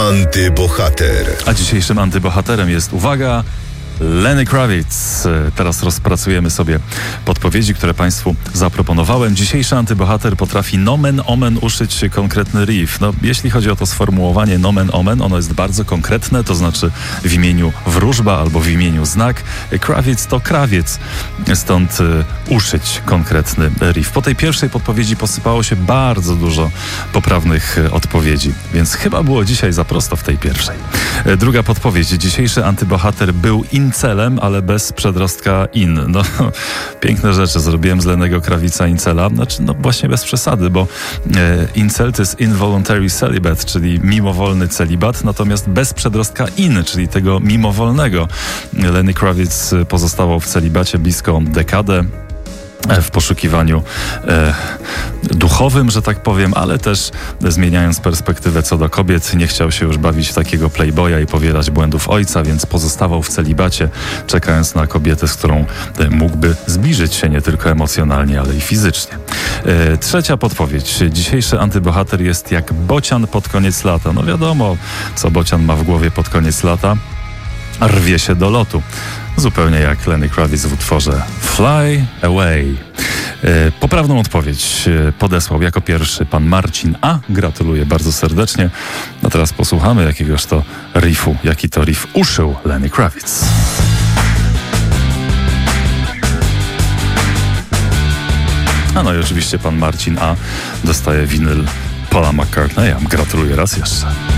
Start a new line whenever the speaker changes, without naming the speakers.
Antybohater.
A dzisiejszym antybohaterem jest, uwaga, Lenny Kravitz. Teraz rozpracujemy sobie podpowiedzi, które Państwu zaproponowałem. Dzisiejszy antybohater potrafi nomen omen uszyć konkretny riff. No, jeśli chodzi o to sformułowanie nomen omen, ono jest bardzo konkretne, to znaczy w imieniu wróżba albo w imieniu znak. Kravitz to krawiec, stąd uszyć konkretny riff. Po tej pierwszej podpowiedzi posypało się bardzo dużo poprawnych odpowiedzi, więc chyba było dzisiaj za prosto w tej pierwszej. Druga podpowiedź. Dzisiejszy antybohater był incelem, ale bez przedrostka in. No, piękne rzeczy zrobiłem z Lennego Kravitza incela. Znaczy, no właśnie bez przesady, bo incel to jest involuntary celibate, czyli mimowolny celibat, natomiast bez przedrostka in, czyli tego mimowolnego. Lenny Kravitz pozostawał w celibacie blisko dekadę, w poszukiwaniu duchowym, że tak powiem, ale też zmieniając perspektywę co do kobiet, nie chciał się już bawić w takiego playboya i powielać błędów ojca, więc pozostawał w celibacie, czekając na kobietę, z którą mógłby zbliżyć się nie tylko emocjonalnie, ale i fizycznie. Trzecia podpowiedź. Dzisiejszy antybohater jest jak bocian pod koniec lata. No wiadomo, co bocian ma w głowie pod koniec lata. Rwie się do lotu. Zupełnie jak Lenny Kravitz w utworze Fly Away. Poprawną odpowiedź podesłał jako pierwszy pan Marcin A. Gratuluję bardzo serdecznie. A teraz posłuchamy jakiegoś to riffu. Jaki to riff uszył Lenny Kravitz. A no i oczywiście pan Marcin A. dostaje winyl Paula McCartneya. Gratuluję raz jeszcze.